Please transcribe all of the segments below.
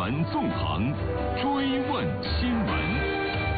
闻纵横，追问新闻。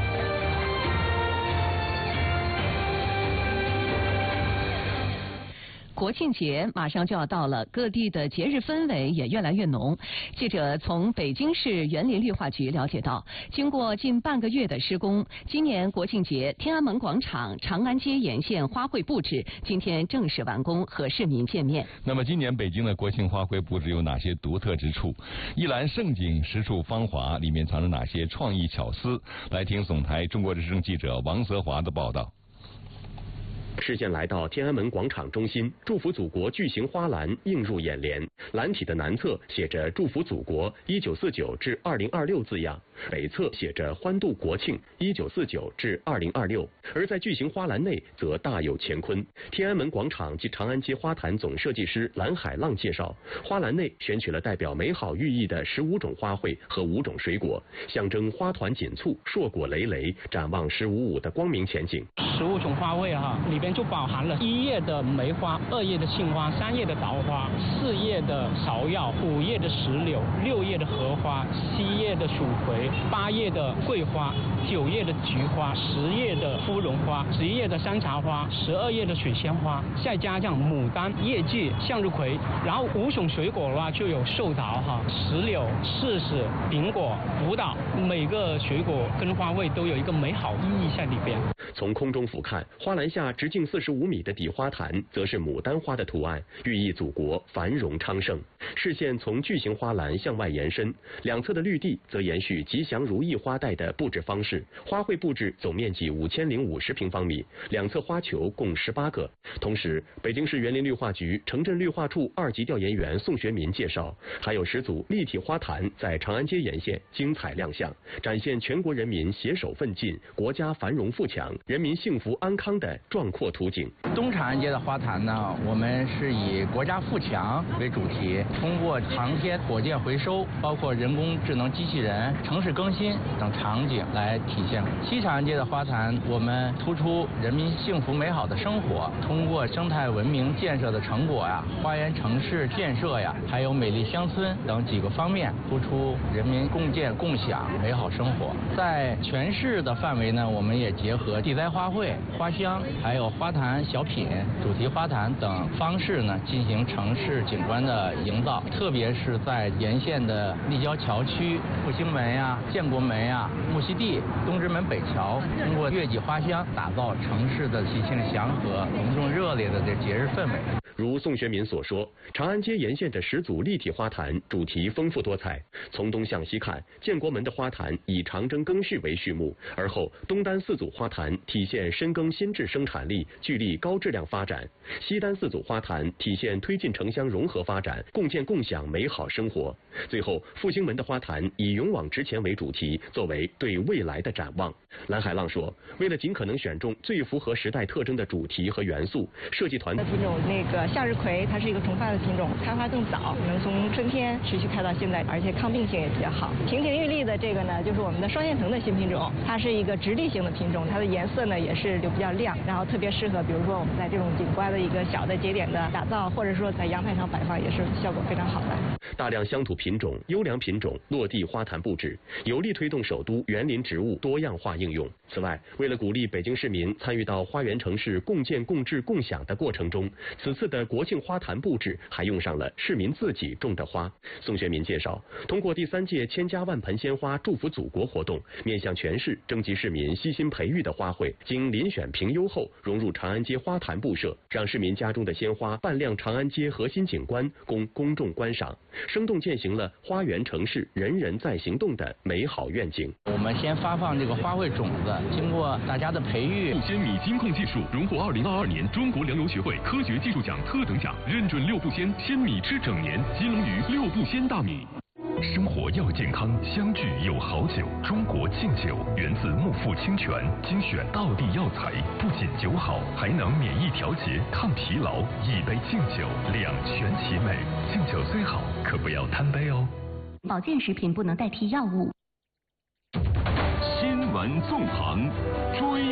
国庆节马上就要到了，各地的节日氛围也越来越浓。记者从北京市园林绿化局了解到，经过近半个月的施工，今年国庆节天安门广场、长安街沿线花卉布置今天正式完工，和市民见面。 那么今年北京的国庆花卉布置有哪些独特之处？一览盛景，十处芳华，里面藏着哪些创意巧思？来听总台中国之声记者王泽华的报道。 视线来到天安门广场中心，祝福祖国巨型花篮映入眼帘。篮体的南侧写着祝福祖国1949至2026字样，北侧写着欢度国庆1949至2026。而在巨型花篮内则大有乾坤。天安门广场及长安街花坛总设计师蓝海浪介绍，花篮内选取了代表美好寓意的15种花卉和5种水果，象征花团锦簇、硕果累累，展望1555的光明前景。 15种花卉里边就包含了1叶的梅花、2叶的杏花、3叶的桃花、4叶的芍药、5叶的石榴、6叶的荷花、7叶的蜀葵、8叶的桂花、9叶的菊花、10叶的芙蓉花、11叶的山茶花、12叶的水仙花，再加上牡丹、叶季、向日葵，然后5种水果的话就有寿桃、石榴、柿子、苹果、葡萄，每个水果跟花卉都有一个美好意义在里边。 从空中俯瞰，花篮下直径45米的底花坛，则是牡丹花的图案，寓意祖国繁荣昌盛。视线从巨型花篮向外延伸，两侧的绿地则延续吉祥如意花带的布置方式。花卉布置总面积5050平方米，两侧花球共18个。同时，北京市园林绿化局城镇绿化处2级调研员宋学民介绍，还有10组立体花坛在长安街沿线精彩亮相，展现全国人民携手奋进、国家繁荣富强、人民幸福安康的壮阔图景。 东长安街的花坛呢，我们是以国家富强为主题，通过航天、火箭回收，包括人工智能机器人、城市更新等场景来体现。西长安街的花坛，我们突出人民幸福美好的生活，通过生态文明建设的成果呀、花园城市建设呀，还有美丽乡村等几个方面，突出人民共建共享美好生活。在全市的范围呢，我们也结合地栽花卉、花香，还有花坛小品、主题花坛等方式呢，进行城市景观的营造。特别是在沿线的立交桥区、复兴门呀、建国门呀、木樨地、东直门北桥，通过月季花香，打造城市的喜庆祥和、隆重热烈的节日氛围。 如宋学民所说，长安街沿线的10组立体花坛主题丰富多彩。从东向西看，建国门的花坛以长征更序为序幕，而后东单4组花坛体现深耕新质生产力，聚力高质量发展；西单4组花坛体现推进城乡融合发展，共建共享美好生活。最后，复兴门的花坛以勇往直前为主题，作为对未来的展望。蓝海浪说，为了尽可能选中最符合时代特征的主题和元素，设计团队品种向日葵，它是一个重发的品种，开花更早，能从春天持续开到现在，而且抗病性也比较好。亭亭玉立的这个呢，就是我们的双线藤的新品种，它是一个直立型的品种，它的颜色呢也是就比较亮，然后特别适合比如说我们在这种景观的一个小的节点的打造，或者说在阳台上摆放，也是效果非常好的。 大量乡土品种、优良品种落地花坛布置，有力推动首都园林植物多样化应用。此外，为了鼓励北京市民参与到花园城市共建共治共享的过程中，此次的国庆花坛布置还用上了市民自己种的花。宋学民介绍，通过第3届千家万盆鲜花祝福祖国活动，面向全市征集市民悉心培育的花卉，经遴选评优后融入长安街花坛布设，让市民家中的鲜花扮亮长安街核心景观，供公众观赏，生动践行了花园城市人人在行动的美好愿景。 我们先发放这个花卉种子，经过大家的培育， 6仙米金控技术荣获2022年中国粮油学会科学技术奖特等奖，认准6不仙鲜米吃整年，集能于6不仙大米。生活要健康，相聚有好酒。中国敬酒源自木富清泉，精选道地药材，不仅酒好，还能免疫调节、抗疲劳。一杯敬酒，两全其美。敬酒虽好，可不要贪杯哦。 保健食品不能代替药物。 新闻纵横，追